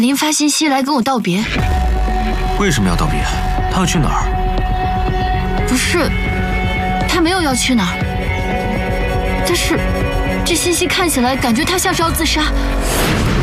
林发信息来跟我道别。 为什么要道别？他要去哪儿？ 不是，他没有要去哪儿。但是，这信息看起来感觉他像是要自杀。